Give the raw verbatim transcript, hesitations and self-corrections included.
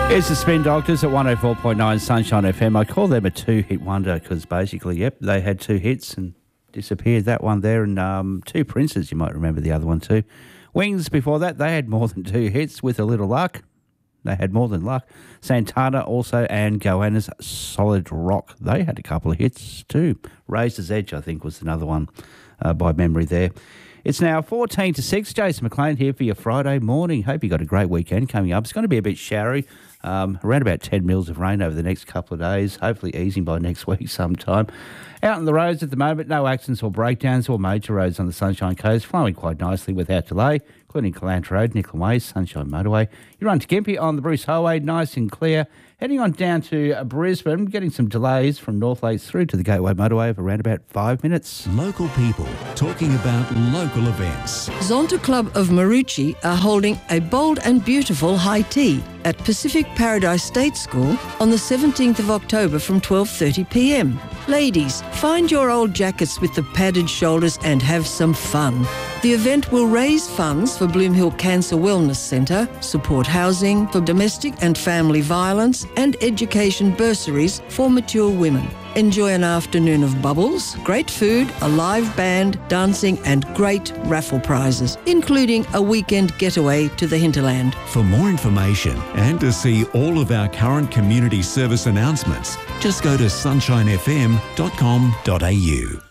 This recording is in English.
It's the Spin Doctors at one oh four point nine Sunshine F M. I call them a two-hit wonder because basically, yep, they had two hits and disappeared. That one there, and um, Two Princes, you might remember the other one too. Wings before that, they had more than two hits with a little luck. They had more than luck. Santana also, and Goanna's Solid Rock. They had a couple of hits too. Razor's Edge, I think, was another one uh, by memory there. It's now fourteen to six. Jason McLean here for your Friday morning. Hope you got a great weekend coming up. It's going to be a bit showery. Um, around about ten mils of rain over the next couple of days, hopefully easing by next week sometime. Out on the roads at the moment, no accidents or breakdowns or major roads on the Sunshine Coast, flowing quite nicely without delay, including Callantra Road, Nickel Way, Sunshine Motorway. You run to Gympie on the Bruce Highway, nice and clear. Heading on down to Brisbane, getting some delays from North Lakes through to the Gateway Motorway of around about five minutes. Local people talking about local events. Zonta Club of Maroochy are holding a bold and beautiful high tea at Pacific Paradise State School on the seventeenth of October from twelve thirty p m. Ladies, find your old jackets with the padded shoulders and have some fun. The event will raise funds for Bloomhill Cancer Wellness Centre, support housing for domestic and family violence, and education bursaries for mature women. Enjoy an afternoon of bubbles, great food, a live band, dancing and great raffle prizes, including a weekend getaway to the hinterland. For more information and to see all of our current community service announcements, just go to sunshine f m dot com dot a u.